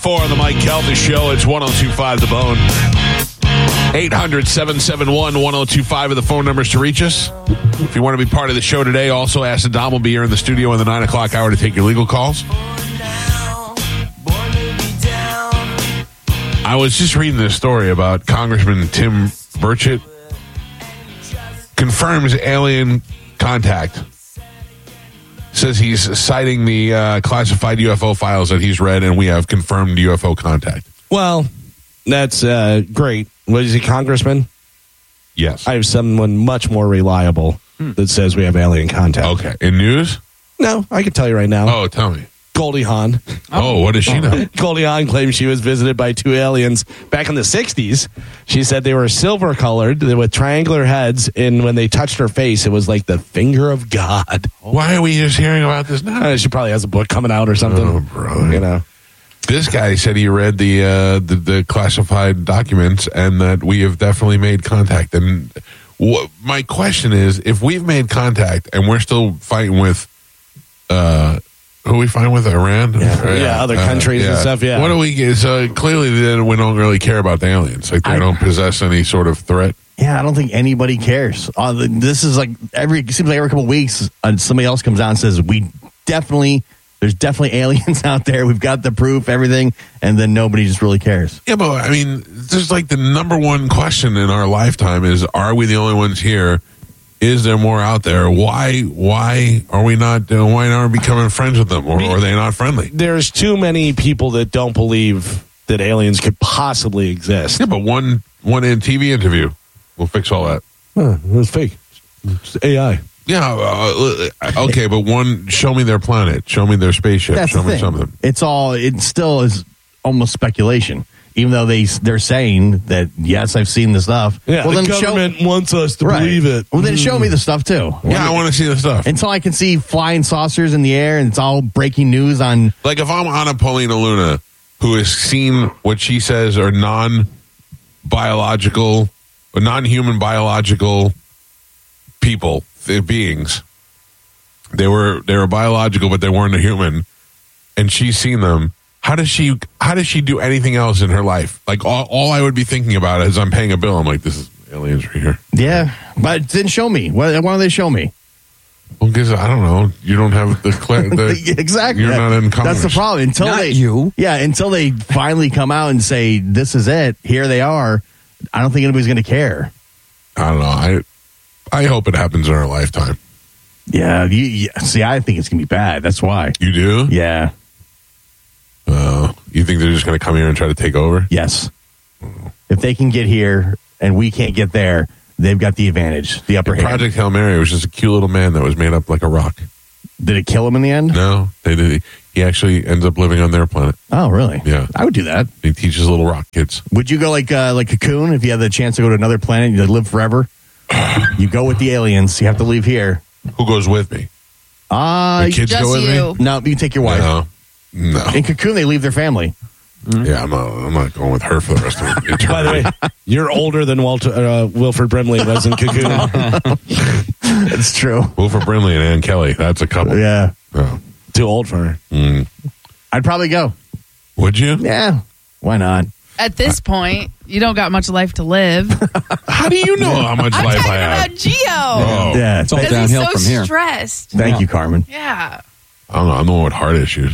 On the Mike Calta Show, it's 102.5 The Bone. 800-771-1025 are the phone numbers to reach us. If you want to be part of the show today, also ask the Dom will be here in the studio in the 9 o'clock hour to take your legal calls. I was just reading this story about Congressman Tim Burchett confirms alien contact. Says he's citing the classified UFO files that he's read, and we have confirmed UFO contact. Well, that's great. What is he, congressman? Yes. I have someone much more reliable that says we have alien contact. Okay. In news? No, I can tell you right now. Oh, tell me. Goldie Hawn. Oh, what does she know? Goldie Hawn claims she was visited by two aliens back in the 60s. She said they were silver colored with triangular heads, and when they touched her face, it was like the finger of God. Why are we just hearing about this now? She probably has a book coming out or something. Oh, brother. You know. This guy said he read the classified documents and that we have definitely made contact. And my question is, if we've made contact and we're still fighting with, who are we fighting with? Iran? Yeah, other countries and stuff, yeah. What do we get? So clearly then we don't really care about the aliens. Like they don't possess any sort of threat. Yeah, I don't think anybody cares. This is like it seems like every couple of weeks, somebody else comes out and says, there's definitely aliens out there. We've got the proof, everything, and then nobody just really cares. Yeah, but I mean, there's like the number one question in our lifetime is: are we the only ones here? Is there more out there? Why are we not? Why aren't we becoming friends with them, or are they not friendly? There's too many people that don't believe that aliens could possibly exist. Yeah, but one TV interview will fix all that. It was fake. It's AI. Yeah, okay, but show me their planet, show me their spaceship, That's show the me thing. something. It still is almost speculation, even though they're saying that, yes, I've seen the stuff. Yeah, well, the then government wants us to believe it. Well, then show me the stuff, too. Yeah, I want to see the stuff. Until I can see flying saucers in the air and it's all breaking news on... Like if I'm Anna Paulina Luna, who has seen what she says are non-biological, or non-human biological people, beings. They were biological, but they weren't a human, and she's seen them. How does she do anything else in her life? Like all I would be thinking about is I'm paying a bill. I'm like, this is aliens right here. Yeah, but then show me. Why don't they show me? Well, because I don't know. You don't have the exactly. You're not in Congress. That's the problem. Until they finally come out and say this is it. Here they are. I don't think anybody's going to care. I don't know. I hope it happens in our lifetime. Yeah. See, I think it's going to be bad. That's why. You do? Yeah. You think they're just going to come here and try to take over? Yes. If they can get here and we can't get there, they've got the advantage, the upper hand. Project Hail Mary was just a cute little man that was made up like a rock. Did it kill him in the end? No, they did. He actually ends up living on their planet. Oh, really? Yeah. I would do that. He teaches little rock kids. Would you go like Cocoon if you had the chance to go to another planet and you live forever? You go with the aliens. You have to leave here. Who goes with me? The kids just go with you. me? No, you can take your wife. No. In Cocoon, they leave their family. Yeah, I'm not going with her for the rest of eternity. By the way, you're older than Wilford Brimley was in Cocoon. It's true. Wilford Brimley and Ann Kelly. That's a couple. Yeah. Oh. Too old for her. I'd probably go. Would you? Yeah. Why not? At this point, you don't got much life to live. How do you know how much life I have? I'm talking about Gio. Oh. Yeah. It's all Because he's downhill so from here. stressed. Thank you, Carmen. Yeah. I don't know. I'm the one with heart issues.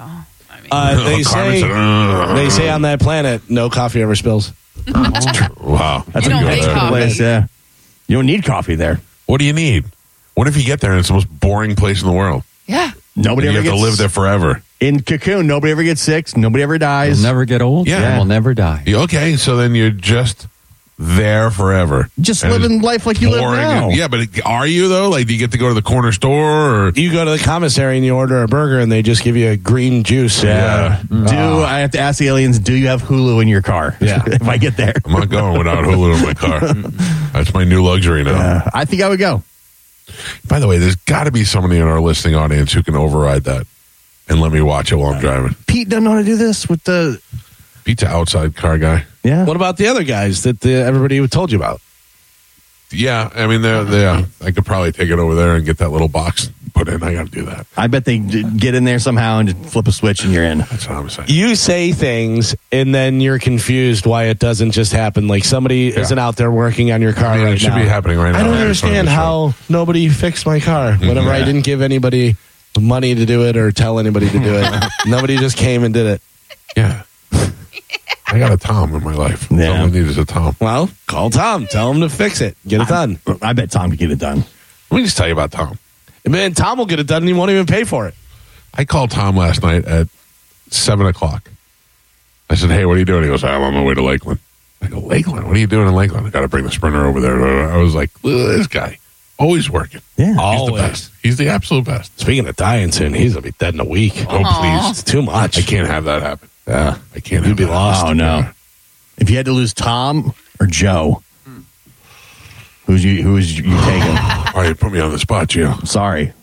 They Carmen said, they say on that planet, no coffee ever spills. wow. That's You a don't good make coffee. place. Yeah. You don't need coffee there. What do you need? What if you get there and it's the most boring place in the world? Yeah. Nobody And you ever have gets to live there forever. in Cocoon. Nobody ever gets sick. Nobody ever dies. We'll never get old. Yeah. And we'll never die. Okay, so then you're just there forever. Just And living it's life like you live boring. now. Yeah, but are you though? Like, do you get to go to the corner store? Or You go to the commissary and you order a burger and they just give you a green juice. Yeah. I have to ask the aliens, do you have Hulu in your car? Yeah. If I get there. I'm not going without Hulu in my car. That's my new luxury now. I think I would go. By the way, there's got to be somebody in our listening audience who can override that and let me watch it while I'm driving. Pete doesn't know how to do this with the... Pete's an outside car guy. Yeah. What about the other guys that everybody told you about? Yeah, I mean, I could probably take it over there and get that little box, put put in. I got to do that. I bet they get in there somehow and just flip a switch and you're in. That's what I'm saying. You say things and then you're confused why it doesn't just happen. Like somebody isn't out there working on your car It right should now. be happening right now. I don't Right in front of understand the show. how nobody fixed my car whenever I didn't give anybody money to do it or tell anybody to do it. Nobody just came and did it. Yeah. I got a Tom in my life. Yeah. All I need is a Tom. Well, call Tom. Tell him to fix it. Get it done. I bet Tom could get it done. Let me just tell you about Tom. Man, Tom will get it done and he won't even pay for it. I called Tom last night at 7 o'clock. I said, hey, what are you doing? He goes, I'm on my way to Lakeland. I go, Lakeland? What are you doing in Lakeland? I got to bring the Sprinter over there. I was like, look at this guy. Always working. Yeah. He's the Always. best. He's the absolute best. Speaking of dying soon, he's going to be dead in a week. Oh, please. It's too much. I can't have that happen. Yeah. I can't You'd have be that lost. Oh, no. If you had to lose Tom or Joe, who is you taking? All right, put me on the spot, Gio. Sorry.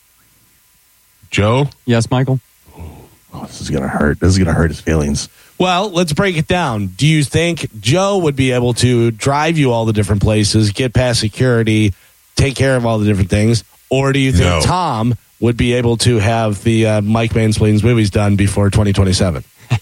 Joe? Yes, Michael? Oh, this is going to hurt. This is going to hurt his feelings. Well, let's break it down. Do you think Joe would be able to drive you all the different places, get past security, take care of all the different things? Or do you think No. Tom would be able to have the Mike Mansplains movies done before 2027?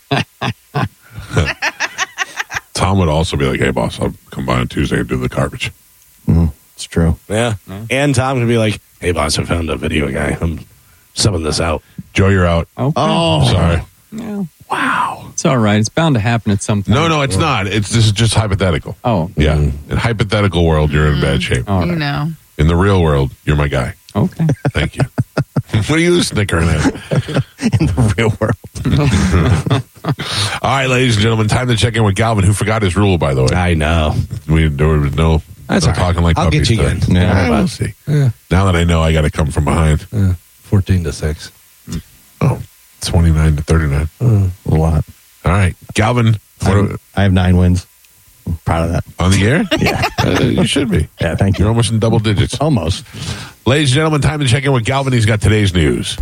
Tom would also be like, hey, boss, I'll come by on Tuesday and do the garbage. It's true. Yeah. And Tom could be like, hey, boss, I found a video guy. I'm subbing this out. Joe, you're out. Okay. Oh, Sorry. Yeah. Wow. It's all right. It's bound to happen at some point. No, it's not. This is just hypothetical. Oh, Yeah. In hypothetical world, you're in bad shape. all You right. know. In the real world, you're my guy. Okay. Thank you. What are you snickering at? in the real world. All right, ladies and gentlemen, time to check in with Galvin, who forgot his rule, by the way. I know. There was no That's no all right. talking like I'll puppies get you today. good. Yeah. All right, we'll see. Now that I know I got to come from behind. 14-6. Oh, 29 to 39. A lot. All right. Galvin, I have 9 wins. I'm proud of that. on the air? Yeah. You should be. Yeah, thank You're you. almost in double digits. Almost. Ladies and gentlemen, time to check in with Galvin. He's got today's news.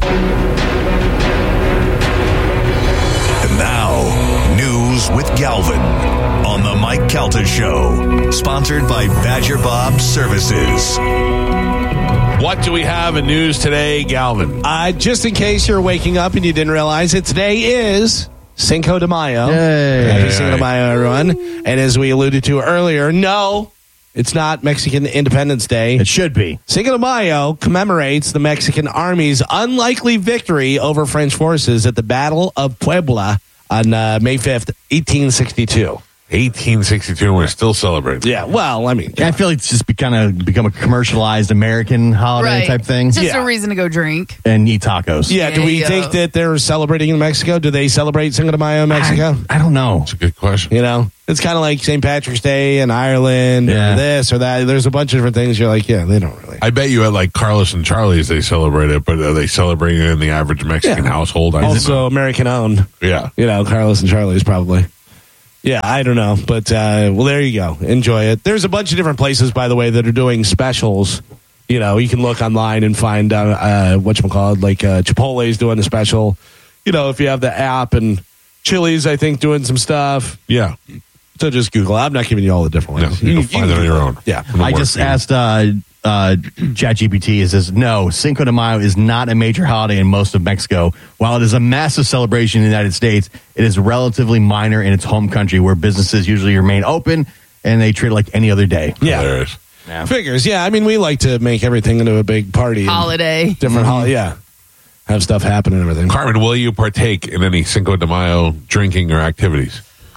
And now, news with Galvin on the Mike Calta Show, sponsored by Badger Bob Services. What do we have in news today, Galvin? Just in case you're waking up and you didn't realize it, today is Cinco de Mayo. Yay. Happy Cinco de Mayo, everyone. And as we alluded to earlier, no, it's not Mexican Independence Day. It should be. Cinco de Mayo commemorates the Mexican Army's unlikely victory over French forces at the Battle of Puebla on May 5th, 1862. 1862, and we're still celebrating. Yeah, well, I mean, I feel like it's just become a commercialized American holiday Right. type thing. Just Yeah. a reason to go drink. And eat tacos. yeah, do we Yeah. think that they're celebrating in Mexico? Do they celebrate Cinco de Mayo in Mexico? I don't know. That's a good question. You know, it's kind of like St. Patrick's Day in Ireland, Yeah. or this or that. There's a bunch of different things. You're like, yeah, they don't really. I bet you at like Carlos and Charlie's, they celebrate it, but are they celebrating it in the average Mexican Yeah. household? I don't Also, know. American owned. Yeah. You know, Carlos and Charlie's probably. Yeah, I don't know. But, well, there you go. Enjoy it. There's a bunch of different places, by the way, that are doing specials. You know, you can look online and find, whatchamacallit, like Chipotle's doing a special. You know, if you have the app, and Chili's, I think, doing some stuff. Yeah. So just Google. I'm not giving you all the different No, ones. you can find it on your own. Yeah. It'll I work just for you. asked ChatGPT. It says, no, Cinco de Mayo is not a major holiday in most of Mexico. While it is a massive celebration in the United States, it is relatively minor in its home country where businesses usually remain open and they treat it like any other day. Yeah. There it is. Figures. Yeah, I mean, we like to make everything into a big party. and Holiday. Different holiday. Yeah. Have stuff happen and everything. Carmen, will you partake in any Cinco de Mayo drinking or activities?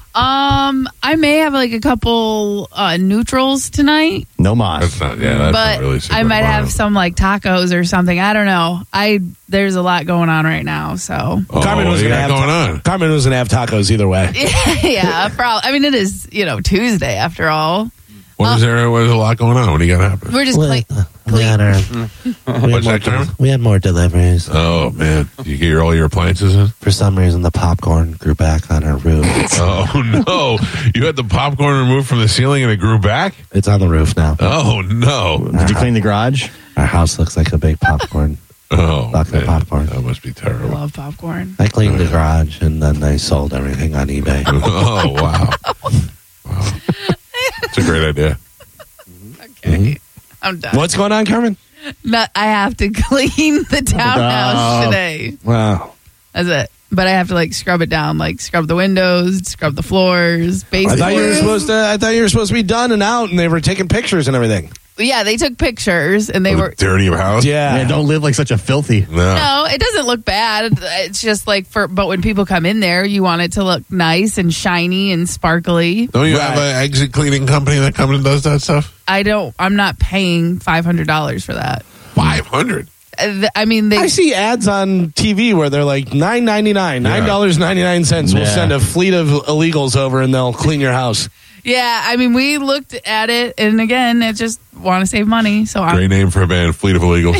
I may have like a couple neutrals tonight, No mas. That's not, yeah, that's but not really Cinco I de might Mayo. have some like tacos or something. I don't know. There's a lot going on right now, so Oh, Carmen was what do you gonna got have going on? Carmen was gonna have tacos either way. yeah, probably. I mean, it is Tuesday after all. What is there? What is a lot going on? What do you got happening? We're just We clean. had our, What's that, Carmen? we had more deliveries. Oh, man. You get all your appliances in? For some reason, the popcorn grew back on our roof. Oh, no. You had the popcorn removed from the ceiling and it grew back? It's on the roof now. Oh, no. Did you clean the garage? Our house looks like a big popcorn. Oh, Bucket man. popcorn. That must be I terrible. love popcorn. I cleaned the garage and then I sold everything on eBay. Oh, wow. Wow. It's a great idea. Okay, I'm done. What's going on, Carmen? I have to clean the townhouse Oh. today. Wow. That's it. But I have to like scrub it down, like scrub the windows, scrub the floors, I baseboards. thought you were supposed to be done and out, and they were taking pictures and everything. Yeah, they took pictures and they were. dirty house. Yeah. Yeah, don't live like such a filthy. No. No, it doesn't look bad. It's just like but when people come in there, you want it to look nice and shiny and sparkly. Don't you have Right. an exit cleaning company that comes and does that stuff? I'm not paying $500 for that. 500. I mean, I see ads on TV where they're like $9.99, $9.99. We'll Yeah. send a fleet of illegals over and they'll clean your house. yeah, I mean, we looked at it, and again, it just want to save money. So Great name for a band, Fleet of Illegals.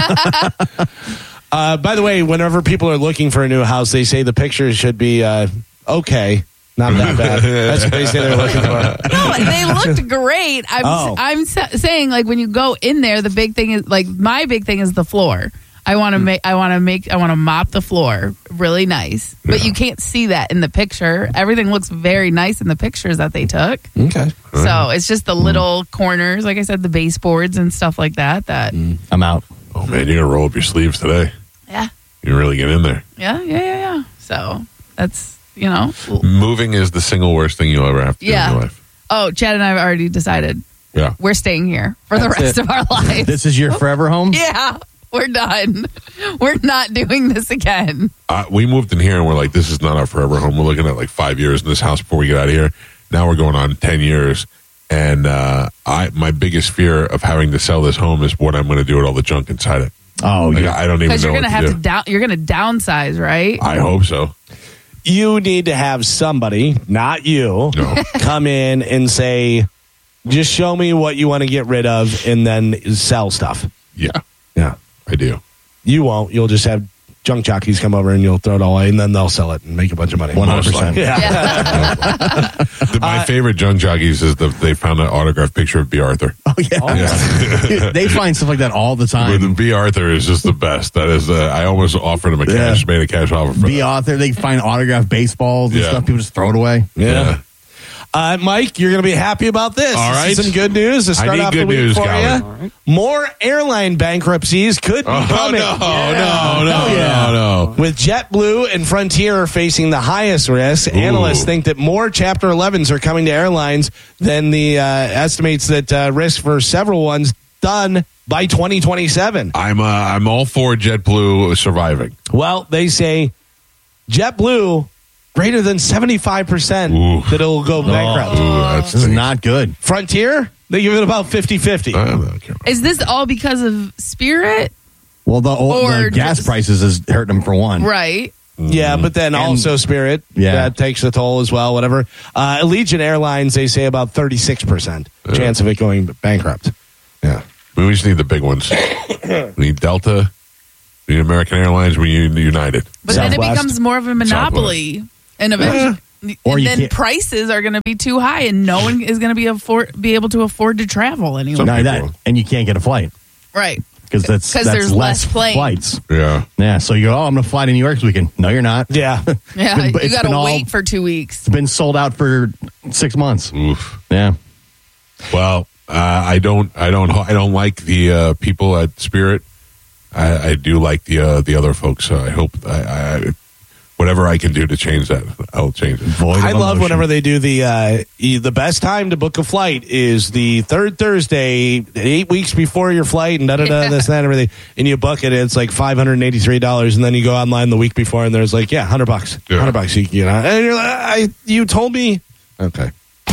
By the way, whenever people are looking for a new house, they say the pictures should be okay, not that bad. That's what they say they're looking for. No, they looked great. I'm saying, like, when you go in there, the big thing is, like, my big thing is the floor. I want to mop the floor really nice, but you can't see that in the picture. Everything looks very nice in the pictures that they took. Okay. So it's just the little corners, like I said, the baseboards and stuff like that. I'm out. Oh, man, you're going to roll up your sleeves today. Yeah, You really get in there. yeah. So that's, you know. Moving is the single worst thing you'll ever have to do in Yeah. your life. Oh, Chad and I have already decided Yeah. we're staying here for the That's rest it. of our lives. This is your forever home? Yeah, we're done. We're not doing this again. We moved in here and we're like, this is not our forever home. We're looking at like 5 years in this house before we get out of here. Now we're going on 10 years. And my biggest fear of having to sell this home is what I'm going to do with all the junk inside it. Oh, Like, yeah. I don't even Because know you're what gonna to have do. to you're gonna downsize, right? I hope so. You need to have somebody, not you, No. come in and say, just show me what you want to get rid of and then sell stuff. Yeah, Yeah. I do. You won't. You'll just have junk jockeys come over and you'll throw it all away and then they'll sell it and make a bunch of money. 100%. Yeah. My favorite junk jockeys is they found an autographed picture of B. Arthur. Oh, yeah. Yeah. They find stuff like that all the But time. B. Arthur is just the best. That is, I almost offered him made a cash offer for Be that. author. They find autographed baseballs and Yeah. stuff. People just throw it away. Yeah. Mike, you're going to be happy about this. All This is right. some good news to start need off the good week news, for Calvin. you. More airline bankruptcies could be Oh, coming. no. With JetBlue and Frontier facing the highest risk, analysts think that more Chapter 11s are coming to airlines than the estimates that risk for several ones done by 2027. I'm all for JetBlue surviving. Well, they say JetBlue greater than 75% Ooh. that it'll go bankrupt. Ooh, that's This is not good. Frontier, they give it about 50-50. I don't care. Is this all because of Spirit? Well, the Or gas just- prices is hurting them for one. Right. Yeah, but then And- also Spirit, Yeah. that takes a toll as well, whatever. Allegiant Airlines, they say about 36% chance of it going bankrupt. Yeah. We just need the big ones. We need Delta. We need American Airlines. We need United. But then it Southwest. becomes more of a monopoly. And eventually, Or and you then can't- prices are going to be too high, and no one is going to be able to afford to travel anymore. Some Not people- that, and you can't get a flight Right. because that's there's less less planes. flights. Yeah. Yeah, so you go, oh, I'm going to fly to New York this weekend. No, you're not. Yeah. Yeah, been- you it's got to been all- wait for 2 weeks. It's been sold out for 6 months. Oof. Yeah. Well, I don't like the people at Spirit. I do like the other folks. I hope whatever I can do to change that, I'll change it. Void of I love emotion. whenever they do the best time to book a flight is the third Thursday, 8 weeks before your flight, and this and that, and everything. And you book it, it's like $583, and then you go online the week before, and there's like, $100, Yeah. $100. And you're like, you told me, okay.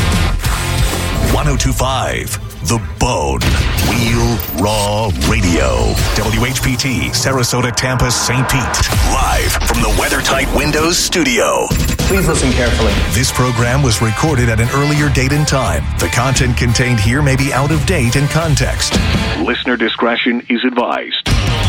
1025 The Bone. Wheel Raw Radio. WHPT, Sarasota, Tampa, St. Pete. Live from the WeatherTight Windows studio. Please listen carefully. This program was recorded at an earlier date and time. The content contained here may be out of date in context. Listener discretion is advised.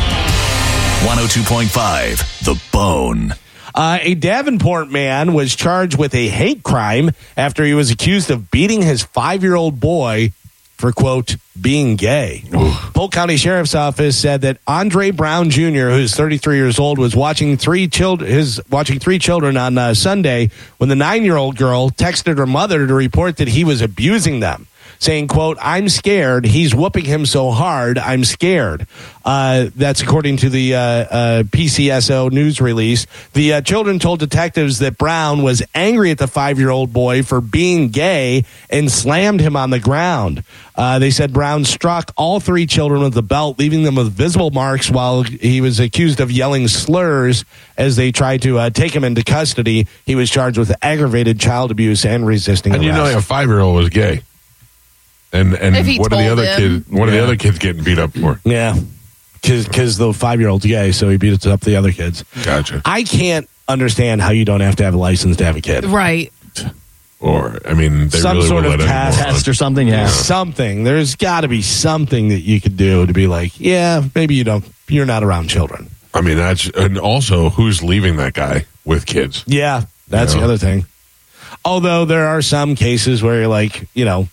102.5 The Bone. A Davenport man was charged with a hate crime after he was accused of beating his 5-year-old boy for, quote, being gay. Polk County Sheriff's Office said that Andre Brown Jr., who's 33 years old, was watching three children on Sunday when the 9-year-old girl texted her mother to report that he was abusing them. saying, quote, "I'm scared. He's whooping him so hard. I'm scared." That's according to the PCSO news release. The children told detectives that Brown was angry at the 5-year-old boy for being gay and slammed him on the ground. They said Brown struck all 3 children with the belt, leaving them with visible marks while he was accused of yelling slurs as they tried to take him into custody. He was charged with aggravated child abuse and resisting And arrest. you know, a 5-year-old was gay. And If he what are the told other him. kids? What are the other kids getting beat up for? Yeah, because the 5-year-old's gay, so he beat up the other kids. Gotcha. I can't understand how you don't have to have a license to have a kid. Right. Or I mean, they Some really sort will of let anyone Test or something. Yeah. Something. There's got to be something that you could do to be like, yeah, maybe you're not around children. I mean, and also who's leaving that guy with kids? Yeah, that's the other thing. Although there are some cases where you're like,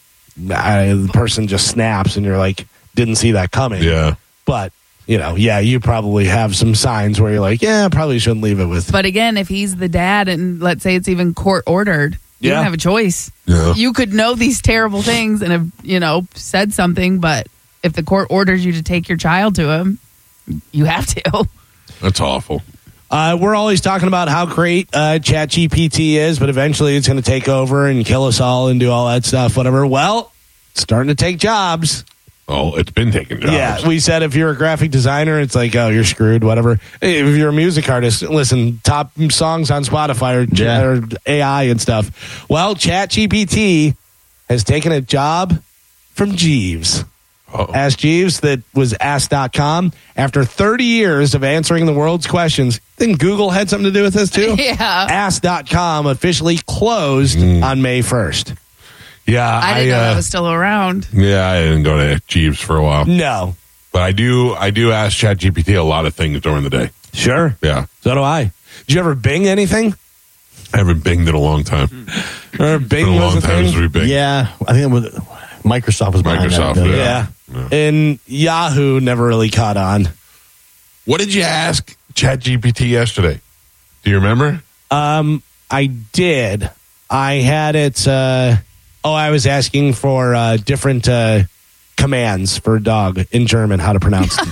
the person just snaps and you're like, didn't see that coming. Yeah. But, you probably have some signs where you're like, yeah, I probably shouldn't leave it with. But again, if he's the dad and let's say it's even court ordered, you don't have a choice. Yeah. You could know these terrible things and have, said something, but if the court orders you to take your child to him, you have to. That's awful. We're always talking about how great ChatGPT is, but eventually it's going to take over and kill us all and do all that stuff, whatever. Well, it's starting to take jobs. Oh, it's been taking jobs. Yeah, we said if you're a graphic designer, it's like, oh, you're screwed, whatever. If you're a music artist, listen, top songs on Spotify or AI and stuff. Well, ChatGPT has taken a job from Jeeves. Uh-oh. Ask Jeeves, that was Ask.com. After 30 years of answering the world's questions, think Google had something to do with this too? Yeah. Ask.com officially closed on May 1st. Yeah, I didn't know that was still around. Yeah, I didn't go to Jeeves for a while, No. but I do ask ChatGPT a lot of things during the day. Sure. Yeah, So do I. Did you ever Bing anything? I haven't binged in a long time. Or Been Bing a long was a time thing? since we binged. Yeah. I think it was Microsoft was behind Microsoft, that. yeah. Yeah. And Yahoo never really caught on. What did you ask ChatGPT yesterday? Do you remember? I did. I had it. I was asking for different commands for dog in German, how to pronounce them.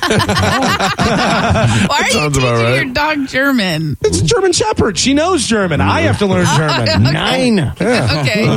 Why are you sounds teaching about right. your dog German? It's a German Shepherd. She knows German. I have to learn German. 9. Okay.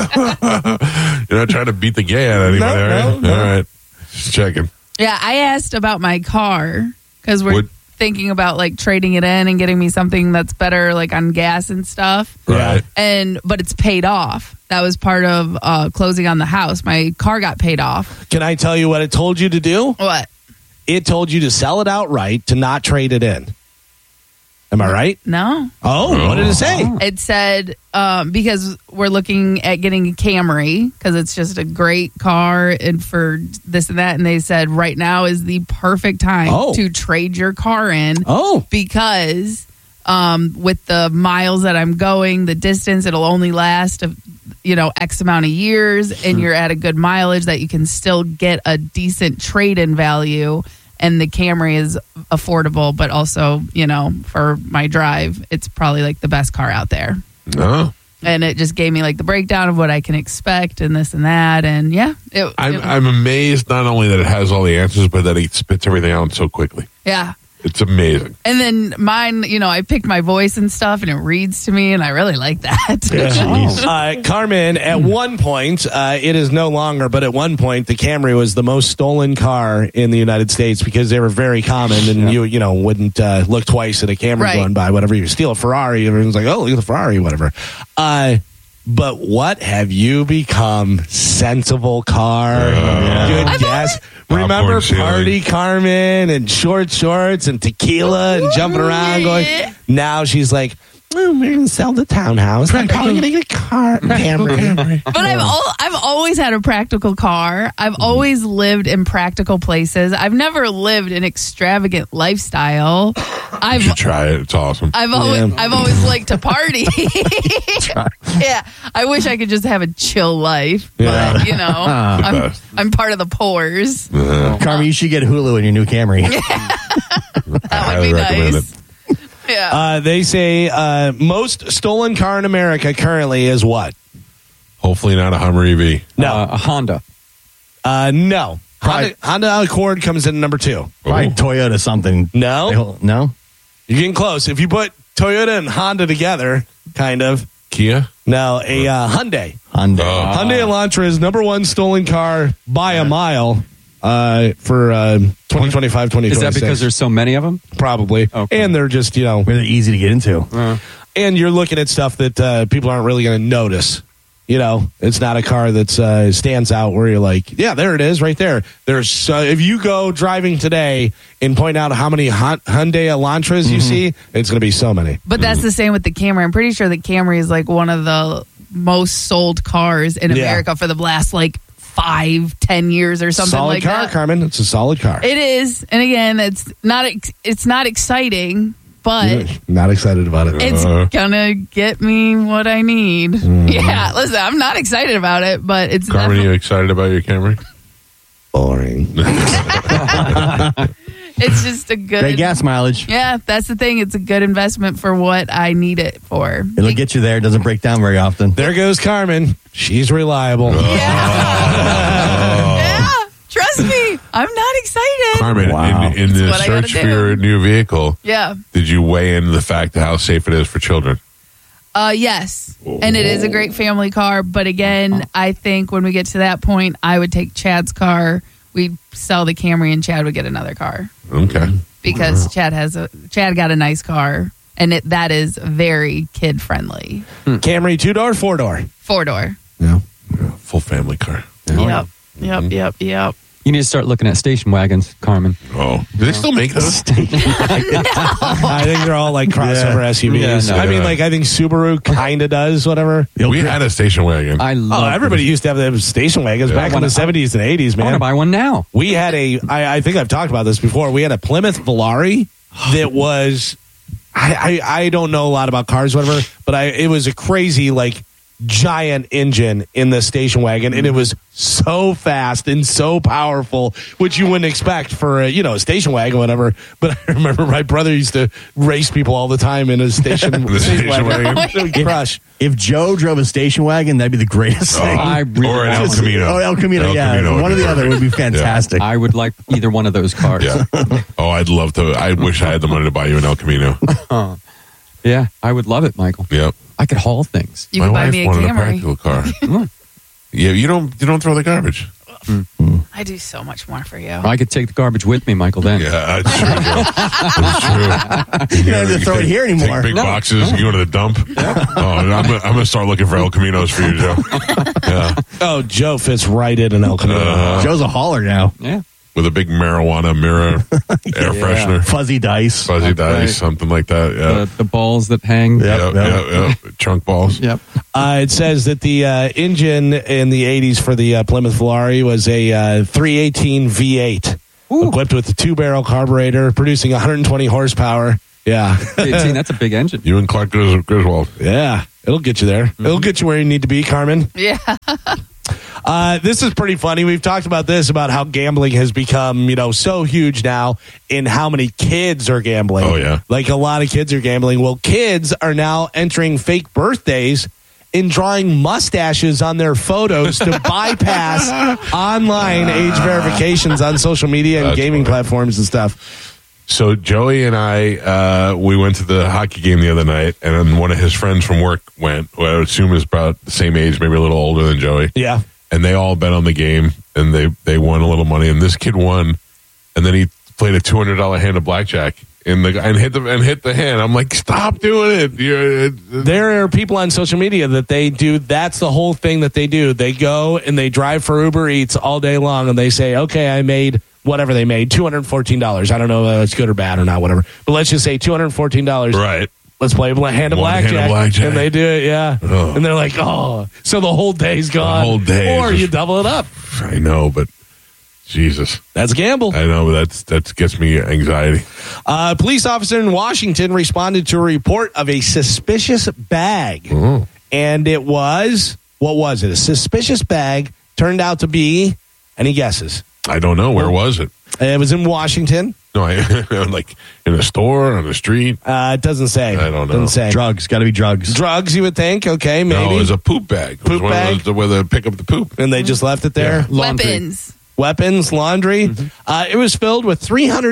You're not trying to beat the gay out of anybody, No, are you? no. All right. Just checking. Yeah, I asked about my car because we're What- thinking about like trading it in and getting me something that's better, like on gas and stuff. Right. But it's paid off. That was part of closing on the house. My car got paid off. Can I tell you what it told you to do? What? It told you to sell it outright, to not trade it in. Am I right? No. Oh, what did it say? It said because we're looking at getting a Camry because it's just a great car and for this and that. And they said right now is the perfect time to trade your car in. Oh. Because with the miles that I'm going, the distance, it'll only last, X amount of years. And you're at a good mileage that you can still get a decent trade-in value. And the Camry is affordable, but also, for my drive, it's probably like the best car out there. No. And it just gave me like the breakdown of what I can expect and this and that. And yeah. I'm amazed not only that it has all the answers, but that it spits everything out so quickly. Yeah. It's amazing. And then mine, I picked my voice and stuff and it reads to me and I really like that. Carmen, at one point, it is no longer, but at one point, the Camry was the most stolen car in the United States because they were very common and you wouldn't look twice at a Camry Right. going by. Whatever, you steal a Ferrari, everyone's like, oh, look at the Ferrari, whatever. But what have you become? Sensible car. Good guess. Remember Popcorn ceiling. Party Carmen and short shorts and tequila and jumping around going. Now she's like, we're going to sell the townhouse. I'm probably going to get a car. Camry. But I've always had a practical car. I've always lived in practical places. I've never lived an extravagant lifestyle. You should try it. It's awesome. I've always liked to party. Yeah, I wish I could just have a chill life, but I'm part of the pores. Carmen, you should get Hulu in your new Camry. That would be highly recommend nice. Yeah. They say most stolen car in America currently is what? Hopefully not a Hummer EV. No. A Honda. No. Probably- Honda Accord comes in number 2. Probably Toyota something. No. No? You're getting close. If you put Toyota and Honda together, kind of. Kia? No, a Hyundai. Honda. Hyundai Elantra is number 1 stolen car by a mile for 2025, 2026. Is that because there's so many of them? Probably. Okay. And they're just, Really easy to get into. and you're looking at stuff that people aren't really going to notice. It's not a car that stands out where you're like, yeah, there it is right there. There's if you go driving today and point out how many Hyundai Elantras you see, it's going to be so many. But that's the same with the Camry. I'm pretty sure the Camry is like one of the most sold cars in America for the last 5-10 years or something Solid like car, that. Carmen. It's a solid car. It is, and again, it's not exciting, but Not excited about it. it's gonna get me what I need. Yeah, listen, I'm not excited about it, but it's Carmen, definitely- you excited about your Camry? Boring. it's just a good Great gas mileage. Yeah, that's the thing. It's a good investment for what I need it for. It'll get you there. It doesn't break down very often. There goes Carmen. She's reliable. Yeah, trust me, I'm not excited. Carmen, Wow. in the what I gotta search for do. your new vehicle, Yeah. did you weigh in the fact of how safe it is for children? Yes. And it is a great family car. But again, I think when we get to that point, I would take Chad's car. We'd sell the Camry and Chad would get another car Okay. because Chad got a nice car and that is very kid friendly. Camry 2-door, 4-door. 4-door. Yeah. Full family car. Yep. Yep. You need to start looking at station wagons, Carmen. Oh, do they still make those? I think they're all like crossover SUVs. Yeah, no. I mean, I think Subaru kind of does whatever. We had a station wagon. I love Everybody used to have them station wagons back in the 70s and 80s, I want to man. buy one now. We had I think I've talked about this before. We had a Plymouth Volare that was, I don't know a lot about cars, whatever, but it was a crazy, giant engine in the station wagon, and it was so fast and so powerful, which you wouldn't expect for a station wagon, whatever. But I remember my brother used to race people all the time in a station, station wagon. It would crush. If Joe drove a station wagon, that'd be the greatest thing. I really or an El want one. Camino. Oh, El Camino, El yeah. Camino would One or be the other perfect. would be fantastic. I would like either one of those cars. Yeah. Oh, I'd love to. I wish I had the money to buy you an El Camino. Yeah, I would love it, Michael. Yep. I could haul things. You My can buy wife me a wanted a Camry. practical car. Yeah, you don't throw the garbage. I do so much more for you. I could take the garbage with me, Michael, then. Yeah, that's true. Joe. That's true. You don't have to throw it here anymore. Take big boxes. You go to the dump. Oh, I'm gonna start looking for El Caminos for you, Joe. Yeah, Oh, Joe fits right in an El Camino. Joe's a hauler now. Yeah. with a big marijuana mirror, air freshener, Fuzzy dice. fuzzy dice, right. something like that. Yeah. The balls that hang. Yep. Yep. Chunk balls. Yep. It says that the engine in the 80s for the Plymouth Volare was a 318 V8 equipped with a 2-barrel carburetor, producing 120 horsepower. Yeah. 18, that's a big engine. You and Clark Griswold. Yeah. It'll get you there. It'll get you where you need to be, Carmen. Yeah. This is pretty funny. We've talked about this, about how gambling has become, so huge now, and how many kids are gambling. Oh, yeah. Like a lot of kids are gambling. Well, kids are now entering fake birthdays and drawing mustaches on their photos to bypass online age verifications on social media and That's gaming funny. platforms and stuff. So Joey and I, we went to the hockey game the other night, and then one of his friends from work went, who I would assume is about the same age, maybe a little older than Joey. Yeah. And they all bet on the game, and they won a little money. And this kid won, and then he played a $200 hand of blackjack and hit the hand. I'm like, stop doing it. There are people on social media that they do. That's the whole thing that they do. They go and they drive for Uber Eats all day long, and they say, okay, I made whatever they made, $214. I don't know if it's good or bad or not, whatever. But let's just say $214. Right. Let's play a hand of One hand of blackjack. blackjack. And they do it, yeah. Oh. And they're like, oh. So the whole day's gone. The whole day is Or just- you double it up. I know, but Jesus. That's a gamble. I know, but that gets me anxiety. A police officer in Washington responded to a report of a suspicious bag. Oh. And it was, what was it? A suspicious bag turned out to be, any guesses? I don't know. Where was it? It was in Washington. No, like in a store, on the street. It doesn't say. I don't know. Doesn't say. Drugs. Got to be drugs. Drugs, you would think. Okay, maybe. No, it was a poop bag. It was Poop one of bag? those where they pick up the poop. And they just left it there? Yeah. Laundry. Weapons, laundry. It was filled with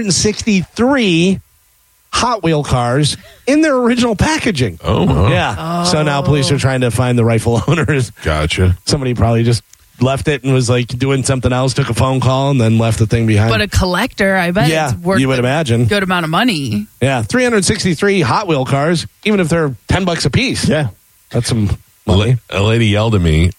363 Hot Wheel cars in their original packaging. Oh, wow. Yeah. So now police are trying to find the rightful owners. Gotcha. Somebody probably just left it and was like doing something else, took a phone call, and then left the thing behind. But a collector, I bet Yeah, it's worth you would a imagine. good amount of money. Yeah, 363 Hot Wheel cars, even if they're $10 a piece. Yeah. That's some money. A lady yelled at me.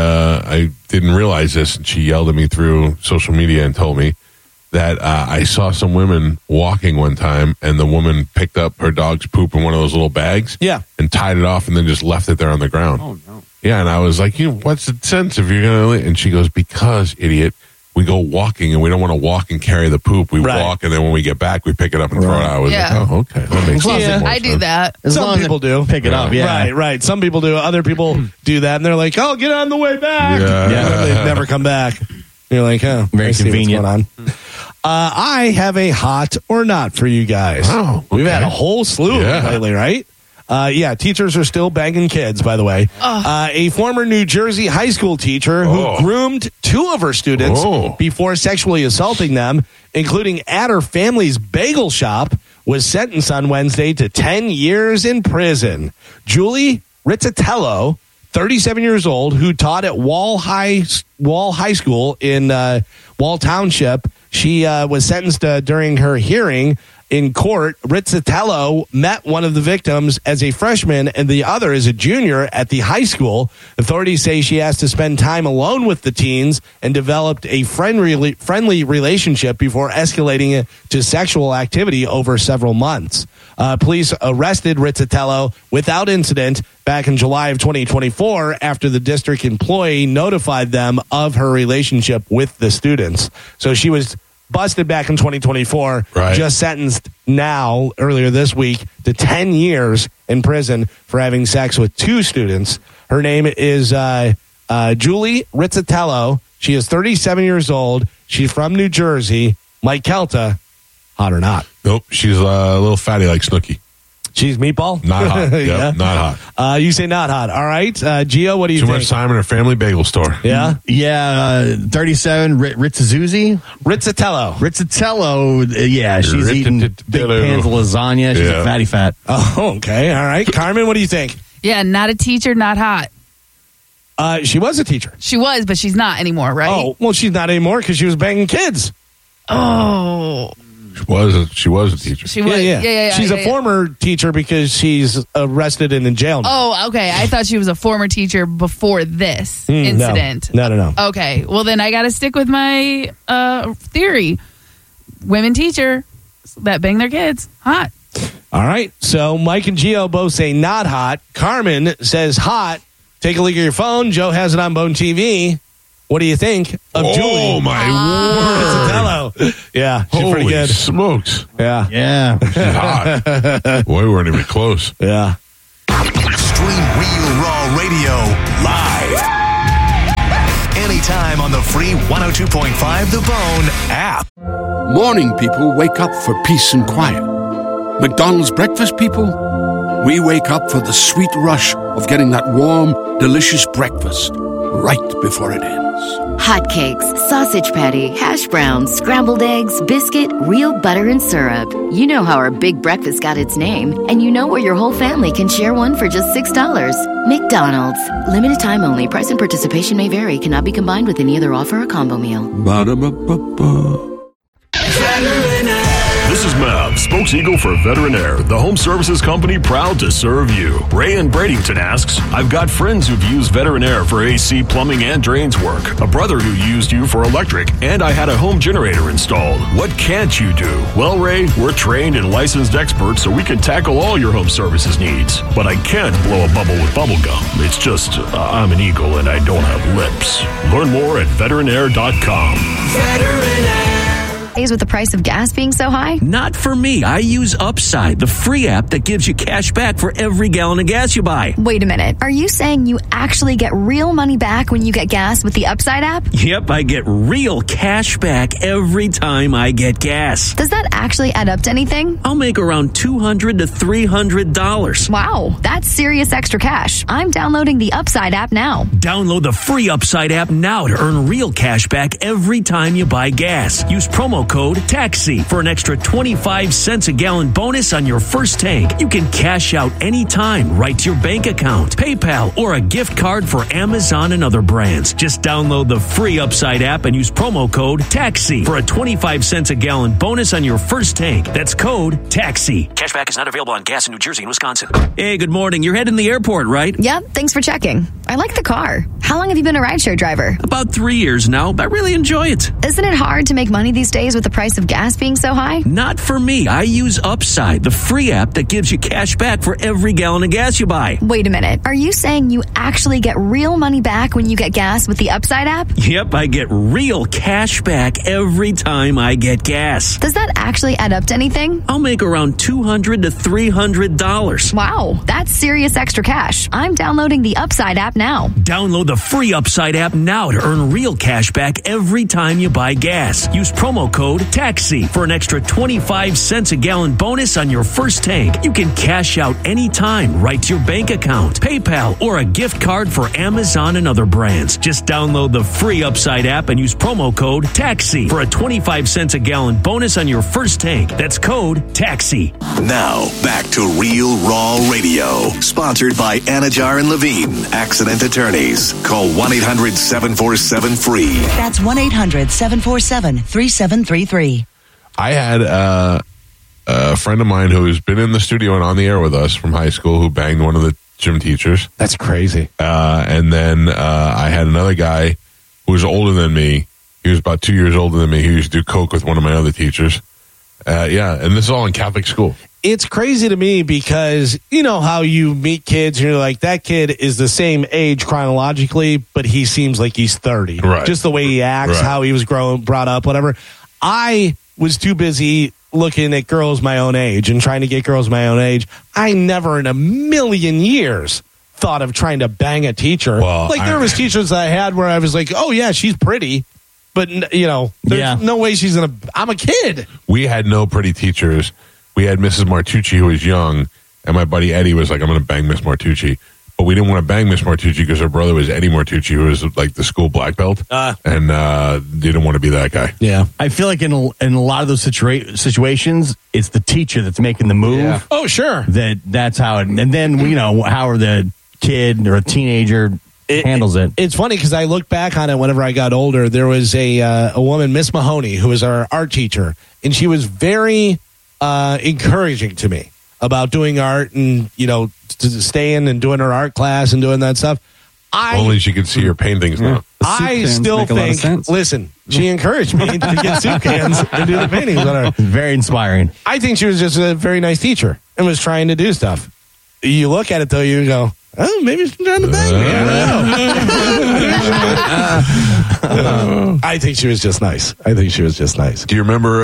I didn't realize this, and she yelled at me through social media and told me that I saw some women walking one time, and the woman picked up her dog's poop in one of those little bags, Yeah. and tied it off, and then just left it there on the ground. Oh, no. Yeah, and I was like, what's the sense if you're gonna? And she goes, because idiot, we go walking, and we don't want to walk and carry the poop. We Right. walk, and then when we get back, we pick it up and throw it out. I was Yeah. like, oh, okay, that makes sense. Yeah. More I do sense. that. As Some long as people they do. pick it up. Yeah. Right. Some people do. Other people do that, and they're like, "Oh, get on the way back." Yeah. And then they never come back. You're like, "Oh, Very I see what's convenient. going on." I have a hot or not for you guys. Oh, We've had okay. a whole slew Yeah. lately, right? Teachers are still banging kids, by the way. A former New Jersey high school teacher who groomed two of her students before sexually assaulting them, including at her family's bagel shop, was sentenced on Wednesday to 10 years in prison. Julie Rizzatello, 37 years old, who taught at Wall High School in Wall Township. She was sentenced during her hearing in court. Rizzatello met one of the victims as a freshman and the other as a junior at the high school. Authorities say she has to spend time alone with the teens and developed a friendly relationship before escalating it to sexual activity over several months. Police arrested Rizzatello without incident back in July of 2024 after the district employee notified them of her relationship with the students. So she was busted back in 2024, Right. just sentenced now, earlier this week, to 10 years in prison for having sex with two students. Her name is Julie Rizzatello. She is 37 years old. She's from New Jersey. Mike Kelta, hot or not? Nope, she's a little fatty like Snooki. She's meatball? Not hot. Yep, Yeah. not hot. You say not hot. All right. Gio, what do you Too think? much time in her family bagel store. Yeah? Yeah. 37. Rizzazuzzi. Rizzatello. Yeah. She's eating big pans of lasagna. She's Yeah. a fatty fat. Oh, okay. All right. Carmen, what do you think? Yeah, not a teacher, not hot. She was a teacher. She was, but she's not anymore, right? Oh, well, she's not anymore because she was banging kids. Oh. She was a teacher. She was. Yeah. She's a former teacher because she's arrested and in jail now. Oh, okay. I thought she was a former teacher before this incident. No. Okay. Well, then I got to stick with my theory. Women teacher that bang their kids. Hot. All right. So Mike and Gio both say not hot. Carmen says hot. Take a look at your phone. Joe has it on Bone TV. What do you think of Julie? Oh, my word. Rizzatello. Yeah, she's Holy pretty good. smokes. Yeah. Yeah. She's hot. Boy, we weren't even close. Yeah. Stream Real Raw Radio live. Anytime on the free 102.5 The Bone app. Morning people wake up for peace and quiet. McDonald's breakfast people, we wake up for the sweet rush of getting that warm, delicious breakfast right before it ends. Hotcakes, sausage patty, hash browns, scrambled eggs, biscuit, real butter and syrup. You know how our big breakfast got its name, and you know where your whole family can share one for just $6. McDonald's. Limited time only. Price and participation may vary. Cannot be combined with any other offer or combo meal. Ba-da-ba-ba-ba. This is Mav, Spokes-Eagle for Veterinaire, the home services company proud to serve you. Ray in Bradenton asks, I've got friends who've used Veterinaire for AC, plumbing, and drains work. A brother who used you for electric, and I had a home generator installed. What can't you do? Well, Ray, we're trained and licensed experts, so we can tackle all your home services needs. But I can't blow a bubble with bubble gum. It's just, I'm an eagle and I don't have lips. Learn more at veterinaire.com. days with the price of gas being so high? Not for me. I use Upside, the free app that gives you cash back for every gallon of gas you buy. Wait a minute. Are you saying you actually get real money back when you get gas with the Upside app? Yep, I get real cash back every time I get gas. Does that actually add up to anything? I'll make around $200 to $300. Wow, that's serious extra cash. I'm downloading the Upside app now. Download the free Upside app now to earn real cash back every time you buy gas. Use promo code TAXI for an extra 25 cents a gallon bonus on your first tank. You can cash out anytime right to your bank account, PayPal, or a gift card for Amazon and other brands. Just download the free Upside app and use promo code TAXI for a 25 cents a gallon bonus on your first tank. That's code TAXI. Cashback is not available on gas in New Jersey and Wisconsin. Hey, good morning. You're heading to the airport, right? Yep, thanks for checking. I like the car. How long have you been a rideshare driver? About 3 years now. I really enjoy it. Isn't it hard to make money these days with the price of gas being so high? Not for me. I use Upside, the free app that gives you cash back for every gallon of gas you buy. Wait a minute. Are you saying you actually get real money back when you get gas with the Upside app? Yep, I get real cash back every time I get gas. Does that actually add up to anything? I'll make around $200 to $300. Wow, that's serious extra cash. I'm downloading the Upside app now. Download the free Upside app now to earn real cash back every time you buy gas. Use promo code TAXI for an extra 25 cents a gallon bonus on your first tank. You can cash out anytime right to your bank account, PayPal, or a gift card for Amazon and other brands. Just download the free Upside app and use promo code TAXI for a 25 cents a gallon bonus on your first tank. That's code TAXI. Now, back to Real Raw Radio. Sponsored by Anajar and Levine, accident attorneys. Call 1-800-747-FREE. That's 1-800-747-3733. I had a friend of mine who's been in the studio and on the air with us from high school who banged one of the gym teachers. That's crazy. And then I had another guy who was older than me. He was about 2 years older than me. He used to do coke with one of my other teachers. And this is all in Catholic school. It's crazy to me because you know how you meet kids and you're like, that kid is the same age chronologically, but he seems like he's 30. Right. Just the way he acts, Right. how he was brought up, whatever. I was too busy looking at girls my own age and trying to get girls my own age. I never in a million years thought of trying to bang a teacher. Well, there was teachers I had where I was like, oh yeah, she's pretty. But, you know, there's no way she's going to... I'm a kid. We had no pretty teachers. We had Mrs. Martucci, who was young, and my buddy Eddie was like, I'm going to bang Miss Martucci. But we didn't want to bang Miss Martucci because her brother was Eddie Martucci, who was like the school black belt. And didn't want to be that guy. Yeah. I feel like in a lot of those situations, it's the teacher that's making the move. Yeah. Oh, sure. That's how it... And then, you know, how the kid or a teenager... handles it. It's funny because I look back on it whenever I got older. There was a woman, Miss Mahoney, who was our art teacher, and she was very encouraging to me about doing art and, you know, staying and doing her art class and doing that stuff. Only she could see your paintings now. I still think, listen, she encouraged me to get soup cans and do the paintings on her. Very inspiring. I think she was just a very nice teacher and was trying to do stuff. You look at it, though, you go, oh, maybe she's trying to bang me. I don't know. I think she was just nice. Do you remember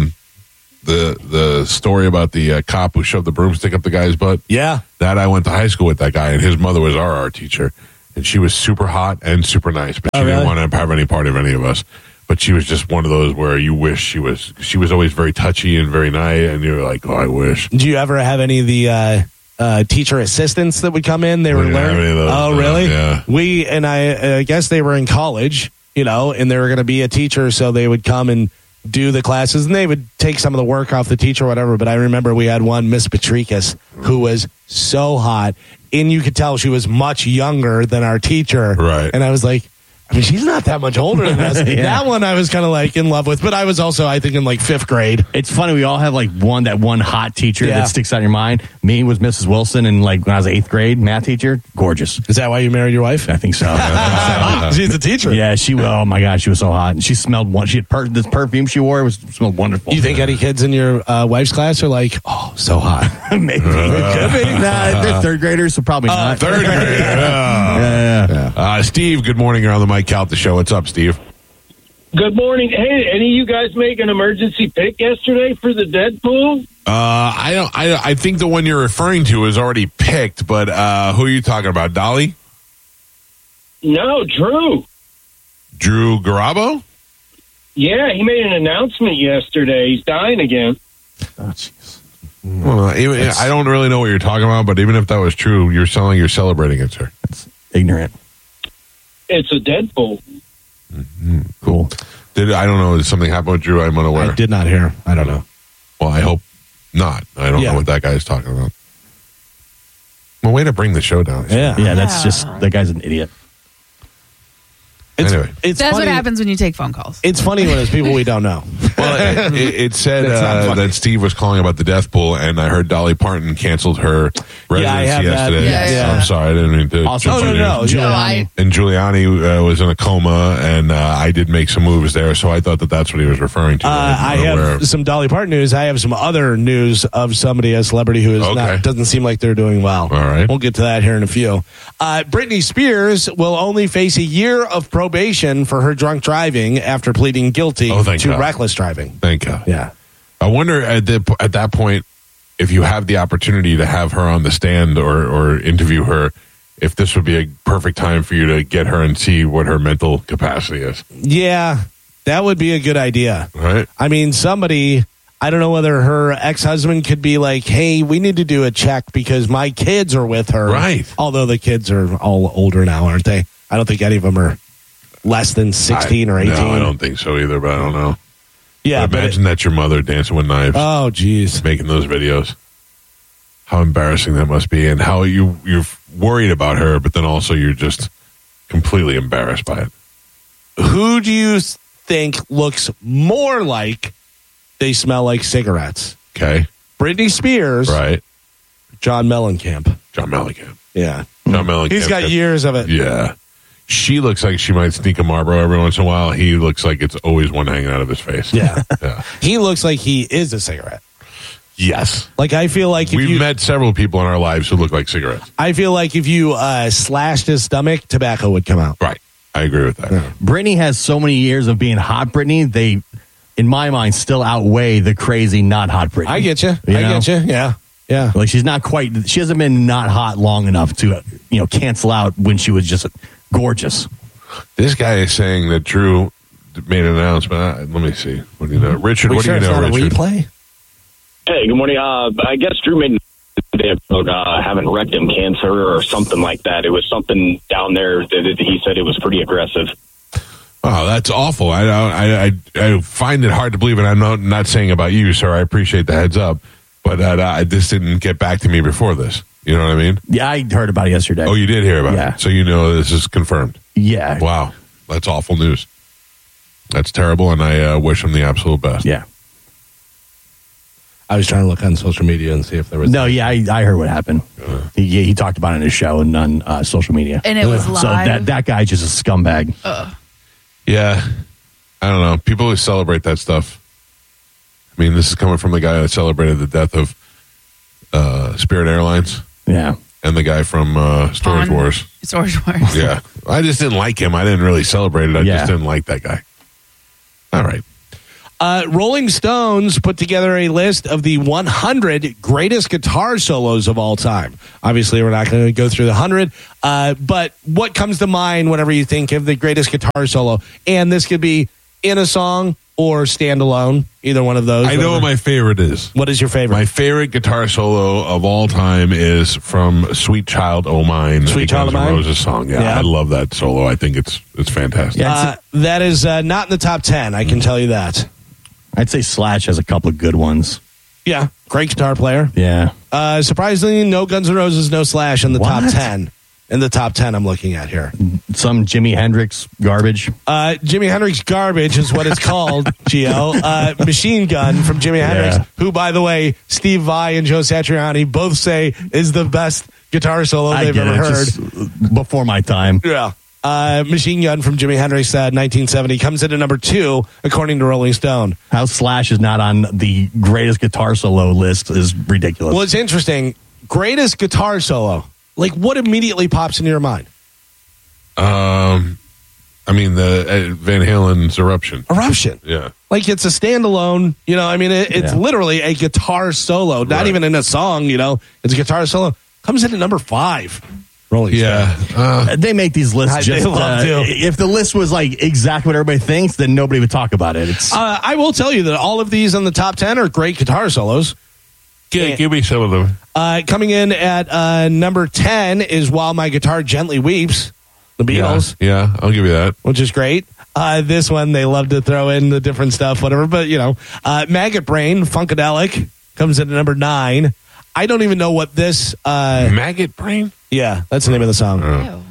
the story about the cop who shoved the broomstick up the guy's butt? Yeah. That I went to high school with that guy, and his mother was our art teacher. And she was super hot and super nice, but she didn't want to have any part of any of us. But she was just one of those where you wish she was always very touchy and very nice, and you were like, oh, I wish. Do you ever have any of the teacher assistants that would come in? They were learning. Oh, really? Yeah. I guess they were in college, you know, and they were going to be a teacher, so they would come and do the classes, and they would take some of the work off the teacher or whatever. But I remember we had one, Miss Patricus, who was so hot, and you could tell she was much younger than our teacher. Right. And I was like, I mean, she's not that much older than us. That one I was kind of like in love with, but I was also, I think, in like fifth grade. It's funny. We all have like one hot teacher that sticks out in your mind. Me was Mrs. Wilson, and like when I was eighth grade, math teacher, gorgeous. Is that why you married your wife? I think so. She's a teacher. Yeah, oh my God, she was so hot. And she smelled she had this perfume she wore smelled wonderful. You think any kids in your wife's class are like, oh, so hot? Maybe. Could be. Nah, they're third graders, so probably not. Third grader. Yeah. Steve, good morning. You're on the Mike Calta show. What's up, Steve? Good morning. Hey, any of you guys make an emergency pick yesterday for the Deadpool? I think the one you're referring to is already picked, but who are you talking about? Dolly? No, Drew. Drew Garabo? Yeah, he made an announcement yesterday. He's dying again. Oh, jeez. Well, I don't really know what you're talking about, but even if that was true, you're sounding like you're celebrating it, sir. That's ignorant. It's a Deadpool. Mm-hmm. Cool. I don't know. Did something happen with Drew? I'm unaware. I did not hear. I don't know. Well, I hope not. I don't know what that guy's talking about. Well, way to bring the show down. Yeah, that's just, that guy's an idiot. Anyway. That's funny. what happens when you take phone calls. It's funny when it's people we don't know. Well, it said that Steve was calling about the death pool, and I heard Dolly Parton canceled her residency yesterday. Yeah. I'm sorry, I didn't mean to. Also, no. And Giuliani was in a coma, and I did make some moves there, so I thought that's what he was referring to. I have some Dolly Parton news. I have some other news of somebody, a celebrity who is not, doesn't seem like they're doing well. All right. We'll get to that here in a few. Britney Spears will only face a year of probation for her drunk driving after pleading guilty to reckless driving. Thank God. Yeah. I wonder at that point, if you have the opportunity to have her on the stand or interview her, if this would be a perfect time for you to get her and see what her mental capacity is. Yeah, that would be a good idea. Right. I mean, somebody, I don't know whether her ex-husband could be like, hey, we need to do a check because my kids are with her. Right. Although the kids are all older now, aren't they? I don't think any of them are less than 16 or 18. No, I don't think so either, but I don't know. Yeah, but imagine that's your mother dancing with knives. Oh, geez. Making those videos. How embarrassing that must be, and how you're worried about her, but then also you're just completely embarrassed by it. Who do you think looks more like they smell like cigarettes? Okay. Britney Spears. Right. John Mellencamp. Yeah. John Mellencamp. He's got years of it. Yeah. She looks like she might sneak a Marlboro every once in a while. He looks like it's always one hanging out of his face. Yeah. Yeah. He looks like he is a cigarette. Yes. Like, I feel like we've met several people in our lives who look like cigarettes. I feel like if you slashed his stomach, tobacco would come out. Right. I agree with that. Yeah. Britney has so many years of being hot Britney, they, in my mind, still outweigh the crazy not hot Britney. I get you. Yeah. Yeah. Like, she's not quite, she hasn't been not hot long enough to, cancel out when she was just gorgeous. This guy is saying that Drew made an announcement. Let me see. What do you know? Richard, what do you know, Richard? Replay? Hey, good morning. I guess Drew made about having rectum cancer or something like that. It was something down there that he said it was pretty aggressive. Oh, that's awful. I find it hard to believe, and I'm not saying about you, sir. I appreciate the heads up, but this didn't get back to me before this. You know what I mean? Yeah, I heard about it yesterday. Oh, you did hear about it? So you know this is confirmed? Yeah. Wow. That's awful news. That's terrible, and I wish him the absolute best. Yeah. I was trying to look on social media and see if there was... No, yeah, I heard what happened. He talked about it in his show and on social media. And it was live? So that guy's just a scumbag. Yeah. I don't know. People who celebrate that stuff. I mean, this is coming from the guy that celebrated the death of Spirit Airlines. Yeah. And the guy from Storage Wars. Storage Wars. Yeah. I just didn't like him. I didn't really celebrate it. I just didn't like that guy. All right. Rolling Stones put together a list of the 100 greatest guitar solos of all time. Obviously, we're not going to go through the 100, but what comes to mind whenever you think of the greatest guitar solo? And this could be in a song or standalone, either one of those. I know what my favorite is. What is your favorite? My favorite guitar solo of all time is from Sweet Child O' Mine. Sweet Child O' Mine? Roses song. Yeah, I love that solo. I think it's fantastic. That is not in the top 10, I can tell you that. I'd say Slash has a couple of good ones. Yeah, great guitar player. Yeah. Surprisingly, no Guns N' Roses, no Slash in the top 10. In the top 10 I'm looking at here. Some Jimi Hendrix garbage. Jimi Hendrix garbage is what it's called, Gio. Machine Gun from Jimi Hendrix, who, by the way, Steve Vai and Joe Satriani both say is the best guitar solo they've ever heard. Before my time. Yeah. Machine Gun from Jimi Hendrix, 1970, comes in at number 2, according to Rolling Stone. How Slash is not on the greatest guitar solo list is ridiculous. Well, it's interesting. Greatest guitar solo. Like, what immediately pops into your mind? I I mean, the Van Halen's Eruption. Yeah. Like it's a standalone, I mean, it's literally a guitar solo, not even in a song, it's a guitar solo. Comes in at number 5. Rolling Stone. They make these lists just if the list was like exactly what everybody thinks, then nobody would talk about it. I will tell you that all of these in the top 10 are great guitar solos. Give me some of them. Coming in at number 10 is While My Guitar Gently Weeps, the Beatles. Yeah, I'll give you that. Which is great. This one, they love to throw in the different stuff, whatever. But, Maggot Brain, Funkadelic, comes in at number 9. I don't even know what this... Maggot Brain? Yeah, that's the name of the song.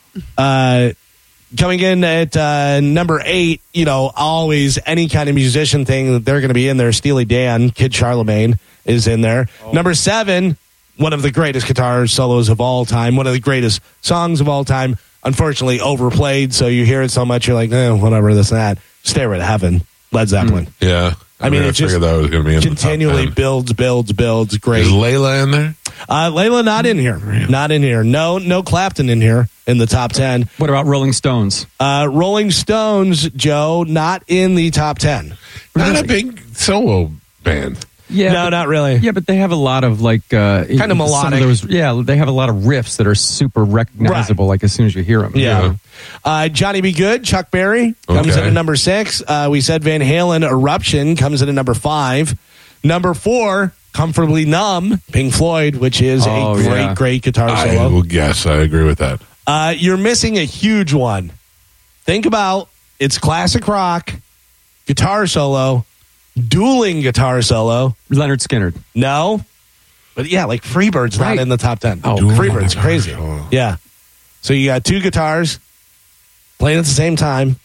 Coming in at number 8, always any kind of musician thing, they're going to be in there. Steely Dan, Kid Charlemagne is in there. Number 7, one of the greatest guitar solos of all time, one of the greatest songs of all time. Unfortunately, overplayed, so you hear it so much, you're like, whatever, this and that. Stairway to Heaven, Led Zeppelin. Yeah. I mean, it just that was going to be in continually builds. Great. Is Layla in there? Layla not in here. Not in here. No Clapton in here in the top 10. What about Rolling Stones? Rolling Stones, Joe, not in the top 10. Not a big solo band. Yeah, no, not really. Yeah, but they have a lot of kind of melodic. They have a lot of riffs that are super recognizable. Like as soon as you hear them. Yeah. Johnny B. Good, Chuck Berry comes in at number 6. We said Van Halen, Eruption comes in at number 5. Number 4, Comfortably Numb, Pink Floyd, which is a great guitar solo. Yes, I agree with that. You're missing a huge one. Think about it's classic rock, guitar solo. Dueling guitar solo. Leonard Skinner. No. But yeah, like Freebird's not in the top 10. Oh, Freebird's crazy. Solo. Yeah. So you got 2 guitars playing at the same time.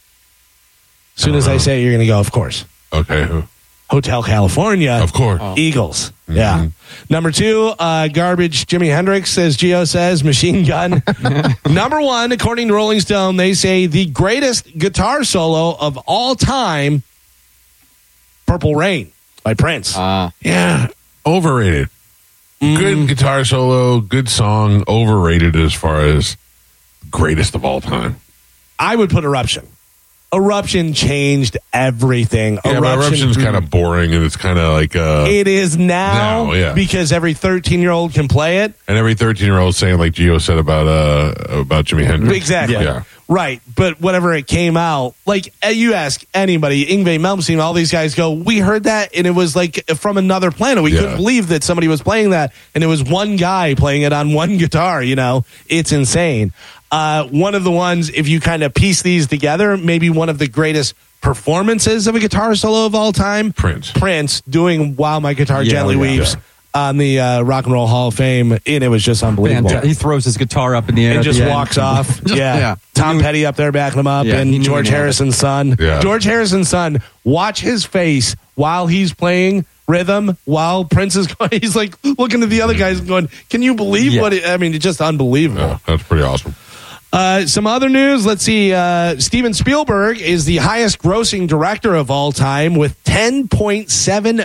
As soon as I say it, you're going to go, of course. Okay. Who? Hotel California. Of course. Eagles. Mm-hmm. Yeah. Number 2, Garbage, Jimi Hendrix, as Gio says, Machine Gun. Number 1, according to Rolling Stone, they say the greatest guitar solo of all time, Purple Rain by Prince. Yeah, overrated. Good guitar solo, good song, overrated as far as greatest of all time. I would put Eruption. Eruption changed everything. Yeah, but Eruption's kind of boring, and it's kind of like... it is now because every 13-year-old can play it. And every 13-year-old saying, like Gio said about Jimi Hendrix. Exactly. Yeah. Right, but whenever it came out, like you ask anybody, Yngwie Malmsteen, all these guys go, we heard that, and it was like from another planet. We couldn't believe that somebody was playing that, and it was one guy playing it on one guitar, It's insane. One of the ones, if you kind of piece these together, maybe one of the greatest performances of a guitar solo of all time. Prince doing While My Guitar Gently Weeps. On the Rock and Roll Hall of Fame, and it was just unbelievable. He throws his guitar up in the air and just walks off. Tom Petty up there backing him up, and George Harrison's son. George Harrison's son, watch his face while he's playing rhythm, while Prince is going. He's like looking at the other guys and going, can you believe what it's just unbelievable. Yeah, that's pretty awesome. Some other news. Let's see. Steven Spielberg is the highest grossing director of all time with $10.7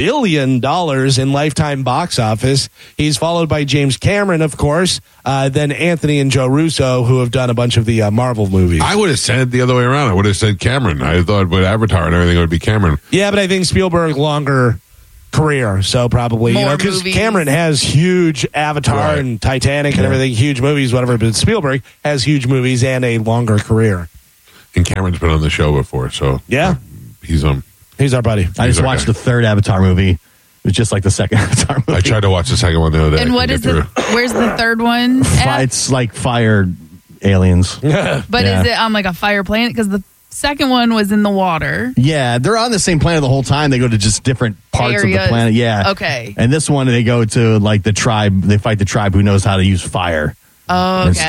billion in lifetime box office. He's followed by James Cameron, of course, then Anthony and Joe Russo, who have done a bunch of the Marvel movies. I would have said it the other way around. I would have said Cameron. I thought with Avatar and everything, it would be Cameron. Yeah, but I think Spielberg longer career, so probably because Cameron has huge Avatar and Titanic and everything, huge movies, whatever. But Spielberg has huge movies and a longer career. And Cameron's been on the show before, so he's our buddy. I just watched the 3rd Avatar movie. It was just like the 2nd Avatar movie. I tried to watch the 2nd one the other day. And what is where's the 3rd one? It's like fire aliens. But is it on like a fire planet? Because the 2nd one was in the water. Yeah, they're on the same planet the whole time. They go to just different parts of the planet. Yeah. Okay. And this one, they go to like the tribe. They fight the tribe who knows how to use fire. Oh, okay.